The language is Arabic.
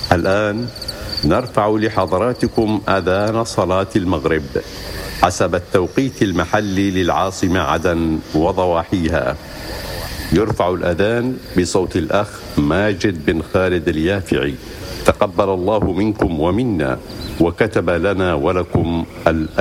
الآن نرفع لحضراتكم أذان صلاة المغرب حسب التوقيت المحلي للعاصمة عدن وضواحيها. يرفع الأذان بصوت الأخ ماجد بن خالد اليافعي، تقبل الله منكم ومنا وكتب لنا ولكم الأجر.